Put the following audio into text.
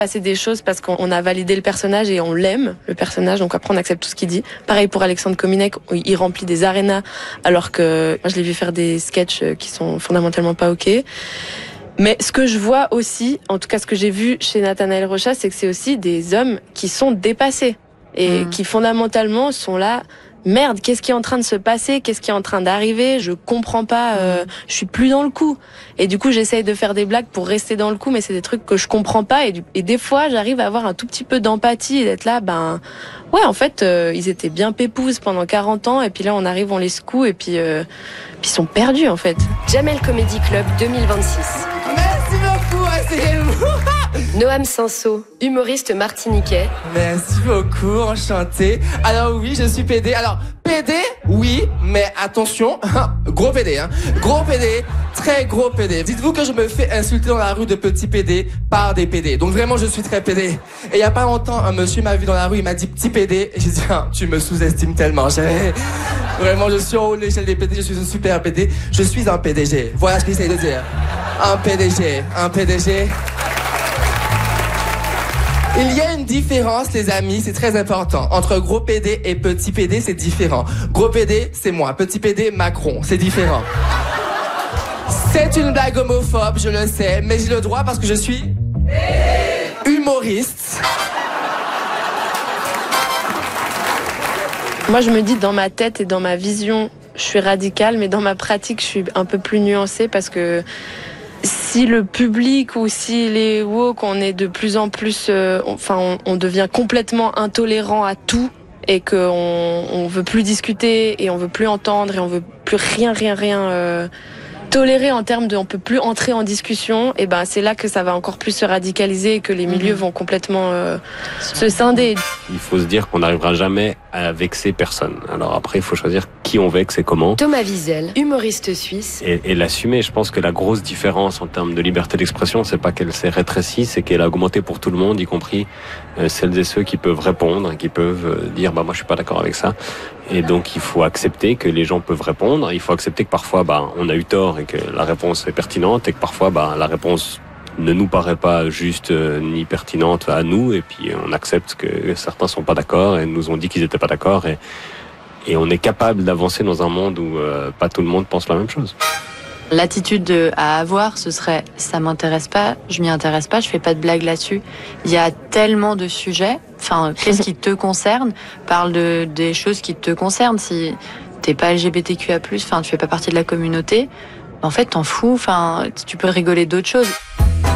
passer des choses parce qu'on a validé le personnage et on l'aime, le personnage, donc après on accepte tout ce qu'il dit. Pareil pour Alexandre Kominek, où il remplit des arénas alors que moi je l'ai vu faire des sketchs qui sont fondamentalement pas ok. Mais ce que je vois aussi, en tout cas ce que j'ai vu chez Nathanaël Rochas, c'est que c'est aussi des hommes qui sont dépassés et qui fondamentalement sont là. Merde, qu'est-ce qui est en train de se passer? Qu'est-ce qui est en train d'arriver? Je comprends pas, je suis plus dans le coup. Et du coup, j'essaye de faire des blagues pour rester dans le coup, mais c'est des trucs que je comprends pas. Et des fois, j'arrive à avoir un tout petit peu d'empathie et d'être là, ouais, en fait, ils étaient bien pépouses pendant 40 ans, et puis là, on arrive, on les secoue, et puis ils sont perdus, en fait. Jamel Comedy Club 2026. Merci beaucoup, asseyez-vous. Noam Sanso, humoriste martiniquais. Merci beaucoup, enchanté. Alors oui, je suis PD. Alors, PD, oui, mais attention, gros PD, hein. Gros PD, très gros PD. Dites-vous que je me fais insulter dans la rue de petit PD par des PD. Donc vraiment, je suis très PD. Et il y a pas longtemps, un monsieur m'a vu dans la rue, il m'a dit petit PD. Et j'ai dit, tu me sous-estimes tellement. Vraiment, je suis en haut de l'échelle des PD, je suis un super PD. Je suis un PDG. Voilà ce qu'il essaie de dire. Un PDG, un PDG. Il y a une différence, les amis, c'est très important. Entre gros PD et petit PD, c'est différent. Gros PD, c'est moi. Petit PD, Macron. C'est différent. C'est une blague homophobe, je le sais, mais j'ai le droit parce que je suis humoriste. Moi, je me dis, dans ma tête et dans ma vision, je suis radicale, mais dans ma pratique, je suis un peu plus nuancée parce que si le public ou si les woke, on est de plus en plus, on devient complètement intolérant à tout et qu'on veut plus discuter et on veut plus entendre et on veut plus rien tolérer en termes de, on peut plus entrer en discussion, et ben c'est là que ça va encore plus se radicaliser et que les milieux vont complètement se scinder. Il faut se dire qu'on n'arrivera jamais à vexer personne. Alors après, il faut choisir qui on vexe et comment. Thomas Wiesel, humoriste suisse. Et l'assumer. Je pense que la grosse différence en termes de liberté d'expression, c'est pas qu'elle s'est rétrécie, c'est qu'elle a augmenté pour tout le monde, y compris celles et ceux qui peuvent répondre, qui peuvent dire moi je suis pas d'accord avec ça. Et donc il faut accepter que les gens peuvent répondre. Il faut accepter que parfois on a eu tort et que la réponse est pertinente et que parfois la réponse ne nous paraît pas juste ni pertinente à nous, et puis on accepte que certains sont pas d'accord et nous ont dit qu'ils étaient pas d'accord, et on est capable d'avancer dans un monde où pas tout le monde pense la même chose. L'attitude à avoir, ce serait ça m'intéresse pas, je m'y intéresse pas, je fais pas de blagues là-dessus. Il y a tellement de sujets. Enfin, qu'est-ce qui te concerne? Parle des choses qui te concernent. Si t'es pas LGBTQIA+, tu fais pas partie de la communauté, en fait, t'en fous. Enfin, tu peux rigoler d'autres choses.